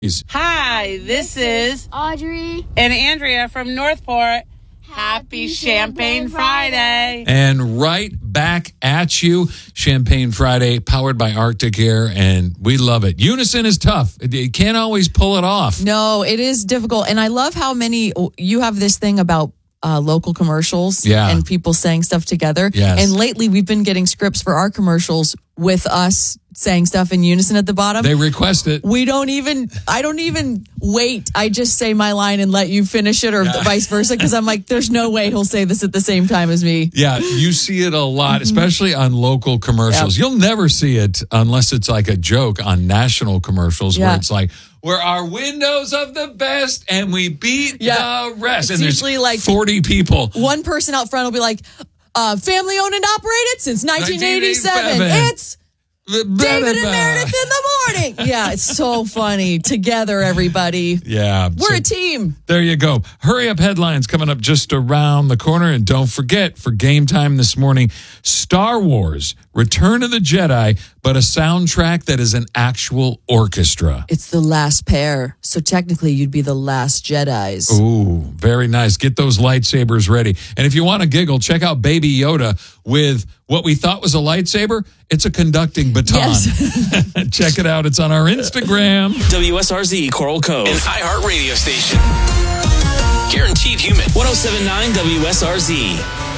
Hi, this is Audrey and Andrea from Northport. Happy Champagne Friday. And right back at you, Champagne Friday, powered by Arctic Air, and we love it. Unison is tough. You can't always pull it off. No, it is difficult. And I love how many, you have this thing about local commercials and people saying stuff together. Yes. And lately we've been getting scripts for our commercials with us saying stuff in unison at the bottom. They request it. I don't even wait. I just say my line and let you finish it or vice versa because I'm like, there's no way he'll say this at the same time as me. Yeah, you see it a lot, especially on local commercials. You'll never see it unless it's like a joke on national commercials where it's like, we're our windows of the best and we beat the rest. It's and usually there's like 40 people. One person out front will be like, family owned and operated since 1987. It's David and Meredith in the morning. Yeah, it's so funny. Together, everybody. Yeah. We're a team. There you go. Hurry up headlines coming up just around the corner. And don't forget, for game time this morning, Star Wars, Return of the Jedi, but a soundtrack that is an actual orchestra. It's the last pair. So technically, you'd be the last Jedis. Ooh, very nice. Get those lightsabers ready. And if you want to giggle, check out Baby Yoda with what we thought was a lightsaber. It's a conducting baton. Yes. Check it out. It's on our Instagram. WSRZ Coral Cove, an iHeart radio station. Guaranteed human. 107.9 WSRZ.